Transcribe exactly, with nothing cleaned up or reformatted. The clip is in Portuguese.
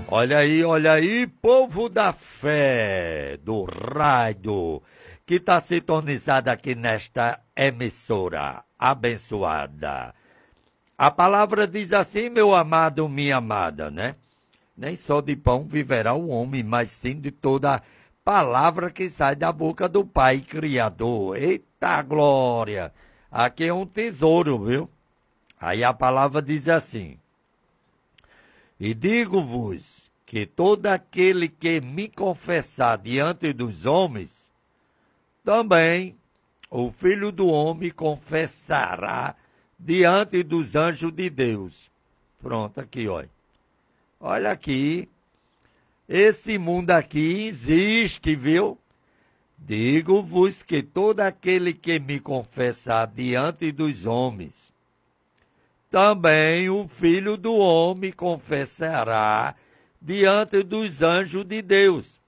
Olha aí, olha aí, povo da fé, do raio, que está sintonizado aqui nesta emissora abençoada. A palavra diz assim, meu amado, minha amada, né? Nem só de pão viverá o homem, mas sim de toda palavra que sai da boca do Pai Criador. Eita glória! Aqui é um tesouro, viu? Aí a palavra diz assim: e digo-vos que todo aquele que me confessar diante dos homens, também o Filho do Homem confessará diante dos anjos de Deus. Pronto, aqui, olha. Olha aqui, esse mundo aqui existe, viu? Digo-vos que todo aquele que me confessar diante dos homens, também o Filho do Homem confessará diante dos anjos de Deus.